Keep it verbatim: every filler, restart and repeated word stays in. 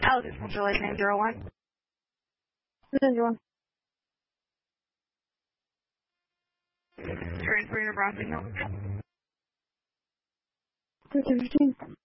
Alex, what's your last name? Zero one. Zero. Transfer your browsing number. Two fifteen.